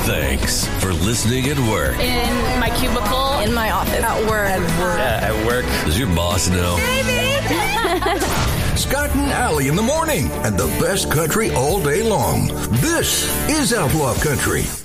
Thanks for listening at work. In my cubicle. In my office. At work. Yeah, at work. Does your boss know? Baby! Scott and Allie in the morning, and the best country all day long. This is Outlaw Country.